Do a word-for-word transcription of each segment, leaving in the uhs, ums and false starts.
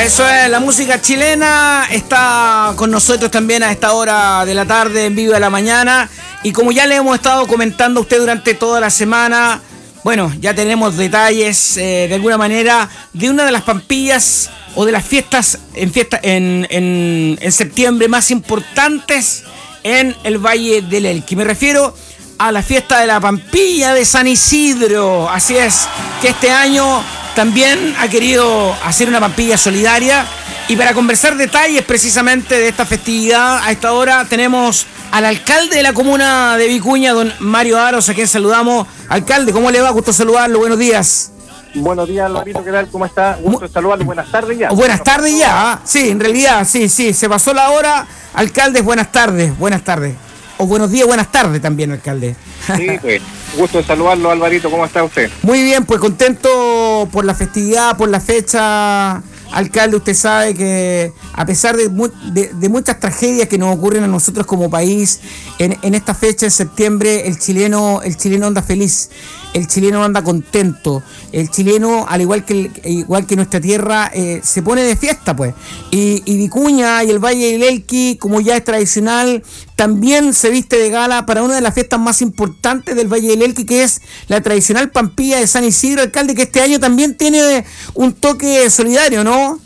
Eso es, la música chilena está con nosotros también a esta hora de la tarde, en vivo de la mañana. Y como ya le hemos estado comentando a usted durante toda la semana, bueno, ya tenemos detalles eh, de alguna manera de una de las pampillas o de las fiestas en fiesta en, en, en septiembre más importantes en el Valle del Elqui. Me refiero a la fiesta de la Pampilla de San Isidro. Así es, que este año también ha querido hacer una pampilla solidaria. Y para conversar detalles precisamente de esta festividad, a esta hora tenemos al alcalde de la comuna de Vicuña, don Mario Aros, a quien saludamos. Alcalde, ¿cómo le va? Gusto saludarlo, buenos días. Buenos días, Alvarito, ¿qué tal? ¿Cómo está? Gusto de saludarlo, buenas tardes ya. Buenas tardes ya, sí, en realidad, sí, sí, se pasó la hora. Alcaldes, buenas tardes, buenas tardes. O buenos días, buenas tardes también, alcalde. Sí, pues, gusto de saludarlo, Alvarito, ¿cómo está usted? Muy bien, pues contento por la festividad, por la fecha. Alcalde, usted sabe que a pesar de, mu- de, de muchas tragedias que nos ocurren a nosotros como país, en, en esta fecha, en septiembre, el chileno, el chileno anda feliz, el chileno anda contento, el chileno, al igual que el, igual que nuestra tierra, eh, se pone de fiesta, pues. Y, y Vicuña y el Valle del Elqui, como ya es tradicional, también se viste de gala para una de las fiestas más importantes del Valle del Elqui, que es la tradicional Pampilla de San Isidro, alcalde, que este año también tiene un toque solidario, ¿no?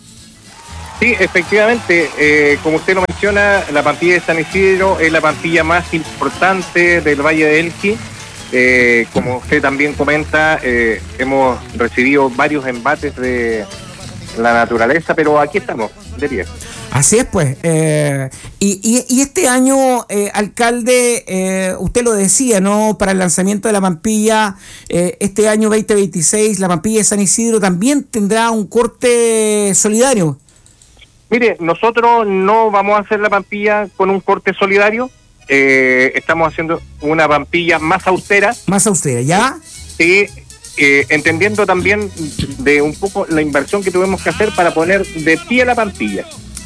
Sí, efectivamente, eh, como usted lo menciona, la Pampilla de San Isidro es la pampilla más importante del Valle del Elqui. Eh, como usted también comenta, eh, hemos recibido varios embates de la naturaleza, pero aquí estamos, de pie. Así es, pues. Eh, y, y, y este año, eh, alcalde, eh, usted lo decía, ¿no? Para el lanzamiento de la Pampilla, eh, este año veinte veintiséis, la Pampilla de San Isidro también tendrá un corte solidario. Mire, nosotros no vamos a hacer la Pampilla con un corte solidario. Eh, estamos haciendo una Pampilla más austera. Más austera, ¿ya? Sí, eh, entendiendo también de un poco la inversión que tuvimos que hacer para poner de pie la Pampilla.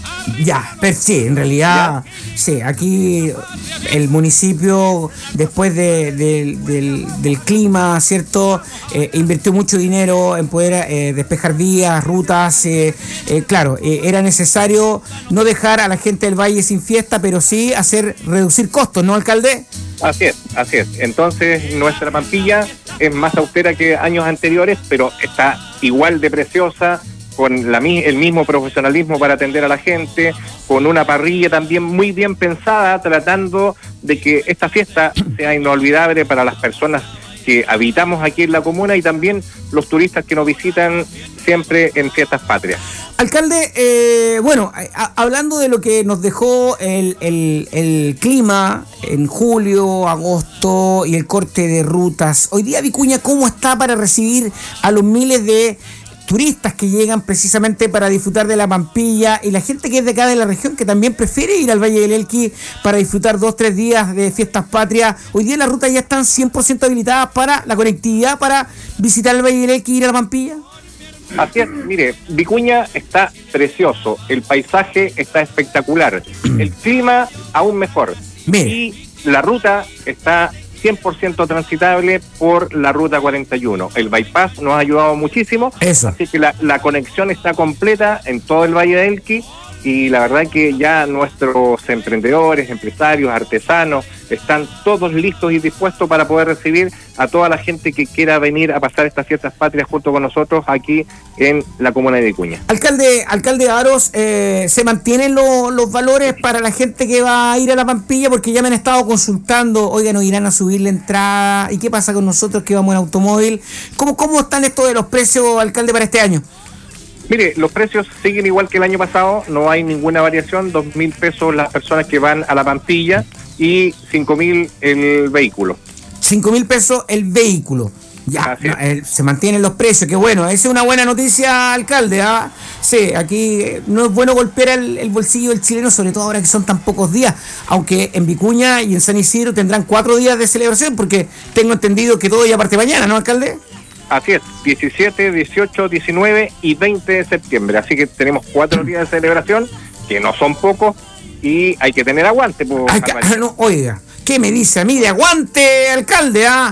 Ya, pero sí, en realidad, ¿ya? Sí, aquí el municipio, después de, de, del, del clima, ¿cierto? Eh, invirtió mucho dinero en poder eh, despejar vías, rutas, eh, eh, claro, eh, era necesario no dejar a la gente del valle sin fiesta, pero sí hacer reducir costos, ¿no, alcalde? Así es, así es. Entonces, nuestra Pampilla es más austera que años anteriores, pero está igual de preciosa, con la, el mismo profesionalismo para atender a la gente, con una parrilla también muy bien pensada, tratando de que esta fiesta sea inolvidable para las personas que habitamos aquí en la comuna y también los turistas que nos visitan siempre en fiestas patrias. Alcalde, eh, bueno, a, hablando de lo que nos dejó el, el, el clima en julio, agosto y el corte de rutas, hoy día Vicuña, ¿cómo está para recibir a los miles de turistas que llegan precisamente para disfrutar de la Pampilla y la gente que es de acá de la región que también prefiere ir al Valle del Elqui para disfrutar dos, tres días de fiestas patrias? Hoy día las rutas ya están cien por ciento habilitadas para la conectividad para visitar el Valle del Elqui y ir a la Pampilla. Así es, mire, Vicuña está precioso, el paisaje está espectacular, el clima aún mejor. Mire. Y la ruta está cien por ciento transitable por la ruta cuarenta y uno. El bypass nos ha ayudado muchísimo. Eso. Así que la, la conexión está completa en todo el Valle del Elqui y la verdad que ya nuestros emprendedores, empresarios, artesanos están todos listos y dispuestos para poder recibir a toda la gente que quiera venir a pasar estas fiestas patrias junto con nosotros aquí en la comuna de Vicuña. Alcalde, alcalde Aros, eh, ¿se mantienen lo, los valores para la gente que va a ir a la Pampilla? Porque ya me han estado consultando, oigan, nos irán a subir la entrada, ¿y qué pasa con nosotros que vamos en automóvil? ¿Cómo, cómo están estos de los precios, alcalde, para este año? Mire, los precios siguen igual que el año pasado, no hay ninguna variación, dos mil pesos las personas que van a la Pampilla y cinco mil el vehículo. Cinco mil pesos el vehículo. Ya, no, eh, se mantienen los precios, qué bueno, esa es una buena noticia, alcalde, ¿ah? Sí, aquí eh, no es bueno golpear el, el bolsillo del chileno, sobre todo ahora que son tan pocos días, aunque en Vicuña y en San Isidro tendrán cuatro días de celebración, porque tengo entendido que todo ya parte mañana, ¿no, alcalde? Así es, diecisiete, dieciocho, diecinueve y veinte de septiembre, así que tenemos cuatro días de celebración, que no son pocos, y hay que tener aguante. Pues, Ay, que, no, oiga, ¿qué me dice a mí de aguante, alcalde? ¿Ah?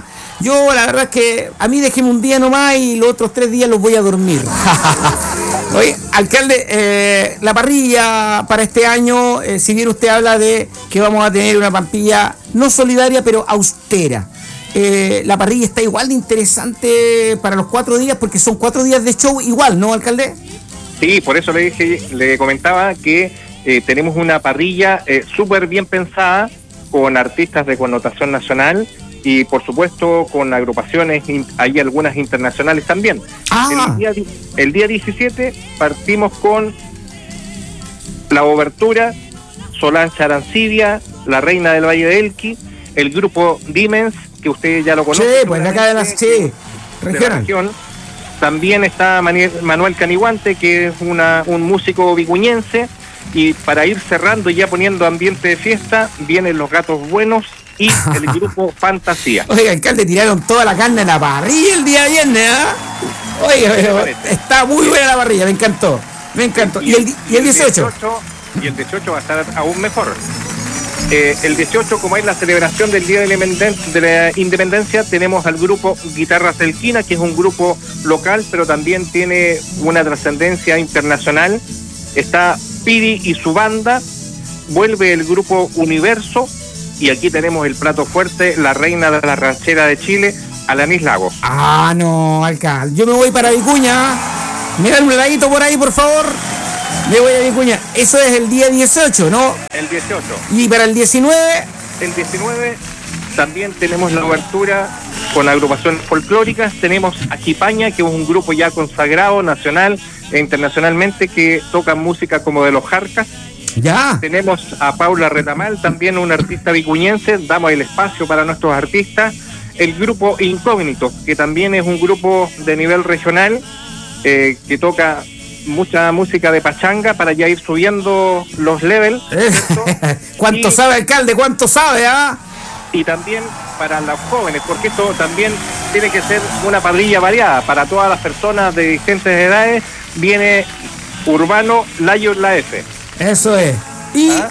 Yo la verdad es que a mí déjeme un día nomás y los otros tres días los voy a dormir. Oye, alcalde, eh, la parrilla para este año, eh, si bien usted habla de que vamos a tener una Pampilla no solidaria, pero austera. Eh, la parrilla está igual de interesante para los cuatro días, porque son cuatro días de show igual, ¿no, alcalde? Sí, por eso le dije, le comentaba que eh, tenemos una parrilla eh, súper bien pensada, con artistas de connotación nacional y por supuesto con agrupaciones, hay algunas internacionales también. Ah. El día, el día diecisiete partimos con la obertura, Solange Arancibia, la reina del Valle de Elqui, el grupo Dimens, que usted ya lo conoce. Sí, pues de acá de la, sí, de la región. También está Manuel Caniguante, que es una, un músico vicuñense. Y para ir cerrando y ya poniendo ambiente de fiesta, vienen Los Gatos Buenos y el grupo Fantasía. Oiga, alcalde, tiraron toda la carne en la parrilla el día viernes, ¿ah? ¿eh? Oiga, pero está muy buena la parrilla, me encantó, me encantó. ¿Y, ¿Y, el, y el dieciocho? Y el dieciocho va a estar aún mejor. Eh, el dieciocho, como es la celebración del Día de la, de la Independencia, tenemos al grupo Guitarras del Quina, que es un grupo local, pero también tiene una trascendencia internacional. Está Piri y su banda, vuelve el grupo Universo, y aquí tenemos el plato fuerte, la reina de la ranchera de Chile, Alanis Lagos. Ah, no, alcalde, yo me voy para Vicuña. Me dan un heladito por ahí, por favor. Me voy a Vicuña. Eso es el día dieciocho, ¿no? El dieciocho. ¿Y para el diecinueve? El diecinueve también tenemos la obertura con agrupaciones folclóricas. Tenemos a Jipaña, que es un grupo ya consagrado nacional e internacionalmente, que toca música como de los Jarcas. Ya. Tenemos a Paula Retamal, también un artista vicuñense. Damos el espacio para nuestros artistas. El grupo Incógnito, que también es un grupo de nivel regional, eh, que toca mucha música de pachanga para ya ir subiendo los levels. ¿Cuánto y, sabe, alcalde? ¿Cuánto sabe, ah? Y también para los jóvenes, porque esto también tiene que ser una parrilla variada para todas las personas de distintas edades. Viene Urbano Lion La F. Eso es. Y ¿Ah?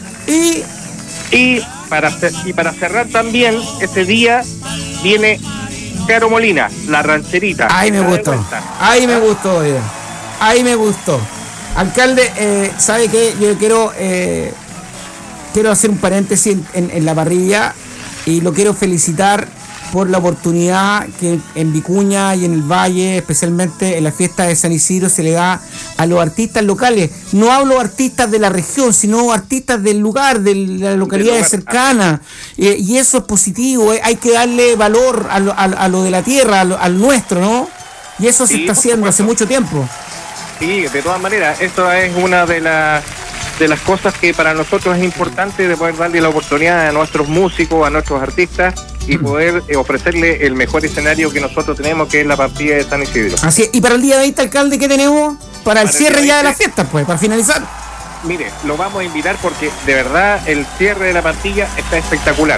y y para y para cerrar también ese día viene Caro Molina, la rancherita. Ahí me gustó. Ahí me gustó, oye. Ahí me gustó. Alcalde, eh, ¿sabe qué? Yo quiero eh, quiero hacer un paréntesis en, en, en la parrilla, y lo quiero felicitar por la oportunidad que en Vicuña y en el Valle, especialmente en la fiesta de San Isidro, se le da a los artistas locales. No hablo artistas de la región, sino artistas del lugar, de las localidades cercanas. Eh, y eso es positivo, eh. Hay que darle valor a lo, a, a lo de la tierra, a lo, al nuestro, ¿no? Y eso se sí, está haciendo hace mucho tiempo. Sí, de todas maneras, esto es una de las de las cosas que para nosotros es importante, de poder darle la oportunidad a nuestros músicos, a nuestros artistas, y poder eh, ofrecerle el mejor escenario que nosotros tenemos, que es la Pampilla de San Isidro. Así es. Y para el día veinte, alcalde, ¿qué tenemos? Para, para el cierre el ya de las fiestas, pues, para finalizar. Mire, lo vamos a invitar porque de verdad el cierre de la Pampilla está espectacular.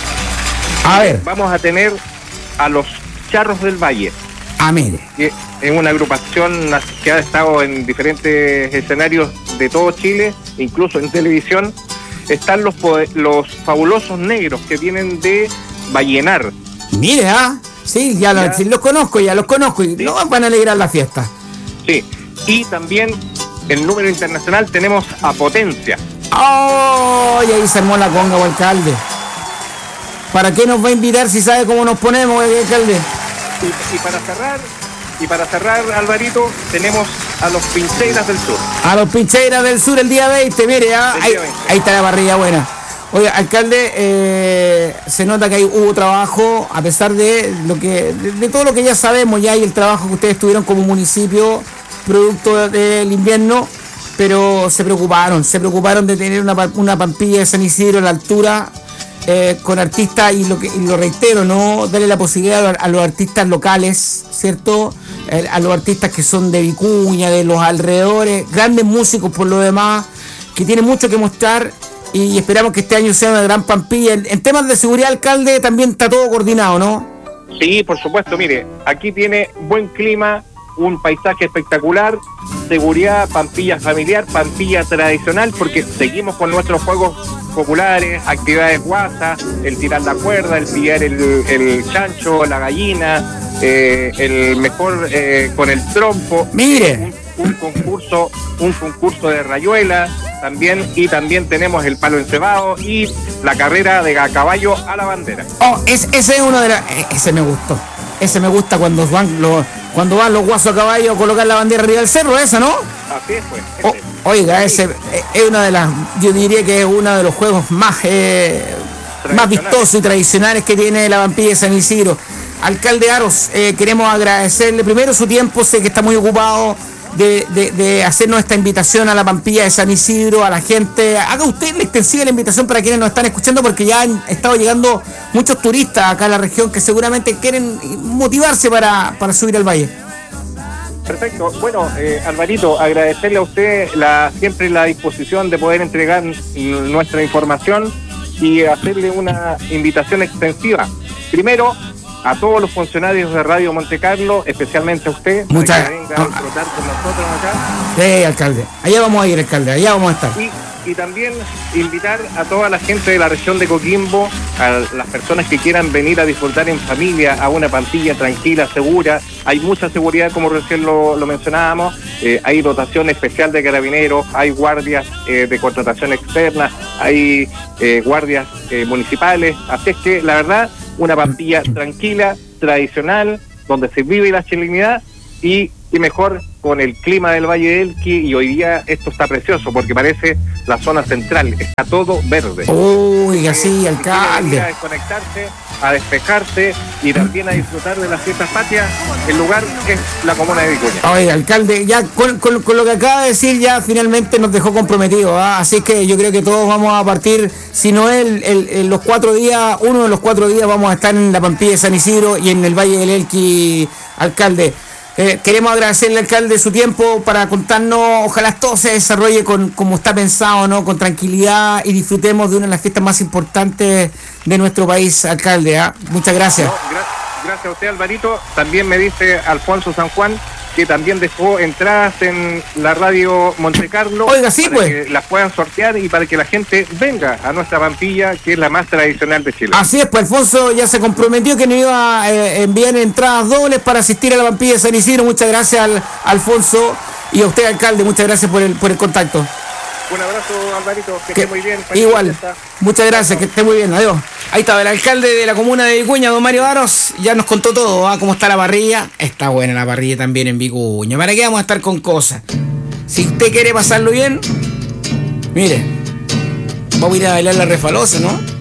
A ver. Vamos a tener a los Charros del Valle. Ah, mire. Que es una agrupación que ha estado en diferentes escenarios de todo Chile, incluso en televisión. Están los, los Fabulosos Negros, que vienen de Vallenar. Mire, ah, sí, ya, ya. Los, sí, los conozco, ya los conozco, y sí. No van a alegrar la fiesta. Sí, y también el número internacional tenemos a Potencia. ¡Oh! Y ahí se armó la conga, alcalde. ¿Para qué nos va a invitar si sabe cómo nos ponemos, alcalde? Y, y para cerrar, y para cerrar, Alvarito, tenemos a los Pincheiras del Sur. A los Pincheiras del Sur el día veinte, mire, ah, ahí, veinte. Ahí está la parrilla buena. Oiga, alcalde, eh, se nota que hay, hubo trabajo, a pesar de lo que de, de todo lo que ya sabemos ya, y el trabajo que ustedes tuvieron como municipio producto del invierno, pero se preocuparon, se preocuparon de tener una, una Pampilla de San Isidro a la altura, eh, con artistas, y lo que y lo reitero, no darle la posibilidad a, a los artistas locales, ¿cierto? Eh, a los artistas que son de Vicuña, de los alrededores, grandes músicos por lo demás, que tienen mucho que mostrar. Y esperamos que este año sea una gran Pampilla. En, en temas de seguridad, alcalde, también está todo coordinado, ¿no? Sí, por supuesto. Mire, aquí tiene buen clima, un paisaje espectacular, seguridad, pampilla familiar, pampilla tradicional, porque seguimos con nuestros juegos populares, actividades guasas, el tirar la cuerda, el pillar el, el chancho, la gallina, eh, el mejor eh, con el trompo. Mire. Un, un concurso, un concurso de rayuela también, y también tenemos el palo encebado y la carrera de a caballo a la bandera. Oh, es, ese es uno de los... Ese me gustó. Ese me gusta cuando van los, cuando van los guasos a caballo a colocar la bandera arriba del cerro, esa, ¿no? Así es, pues. Oh, oiga, ese es una de las... Yo diría que es uno de los juegos más, eh, más vistosos y tradicionales que tiene la Pampilla de San Isidro. Alcalde Aros, eh, queremos agradecerle primero su tiempo, sé que está muy ocupado de, de, de hacernos esta invitación a la Pampilla de San Isidro, a la gente. Haga usted la extensiva la invitación para quienes nos están escuchando, porque ya han estado llegando muchos turistas acá a la región que seguramente quieren motivarse para, para subir al valle. Perfecto. Bueno, eh, Alvarito, agradecerle a usted la, siempre la disposición de poder entregar nuestra información y hacerle una invitación extensiva. Primero, a todos los funcionarios de Radio Monte Carlo, especialmente a usted, Muchas para que venga a disfrutar con nosotros acá. Sí, alcalde. Allá vamos a ir, alcalde. Allá vamos a estar. Y, y también invitar a toda la gente de la región de Coquimbo, a las personas que quieran venir a disfrutar en familia a una Pampilla tranquila, segura. Hay mucha seguridad, como recién lo, lo mencionábamos. Eh, hay dotación especial de carabineros, hay guardias eh, de contratación externa, hay eh, guardias eh, municipales. Así es que, la verdad, una Pampilla tranquila, tradicional, donde se vive la chilenidad, y, y mejor con el clima del Valle del Elqui. Y hoy día esto está precioso porque parece la zona central, está todo verde. Uy, así, eh, alcalde. A desconectarse, a despejarse y también a disfrutar de las fiestas patrias. El lugar es la comuna de Vicuña. Oye, alcalde, ya con, con, con lo que acaba de decir, ya finalmente nos dejó comprometidos, ¿ah? Así que yo creo que todos vamos a partir, si no el, el, el, los cuatro días, uno de los cuatro días vamos a estar en la Pampilla de San Isidro y en el Valle del Elqui, alcalde. Eh, queremos agradecerle, alcalde, su tiempo para contarnos. Ojalá todo se desarrolle con como está pensado, ¿no? Con tranquilidad, y disfrutemos de una de las fiestas más importantes de nuestro país, alcalde, ¿eh? Muchas gracias. No, gra gracias a usted, Alvarito. También me dice Alfonso San Juan que también dejó entradas en la radio Monte Carlo. Oiga, sí, para pues. que las puedan sortear y para que la gente venga a nuestra Pampilla, que es la más tradicional de Chile. Así es, pues Alfonso ya se comprometió que nos iba a eh, enviar entradas dobles para asistir a la Pampilla de San Isidro. Muchas gracias, al, Alfonso, y a usted, alcalde, muchas gracias por el, por el contacto. Un abrazo, Alvarito, que, que esté muy bien. Igual, muchas gracias, que esté muy bien, adiós. Ahí estaba el alcalde de la comuna de Vicuña, don Mario Aros, ya nos contó todo, ¿ah? Cómo está la parrilla. Está buena la parrilla también en Vicuña. ¿Para qué vamos a estar con cosas? Si usted quiere pasarlo bien, mire, vamos a ir a bailar la refalosa, ¿no?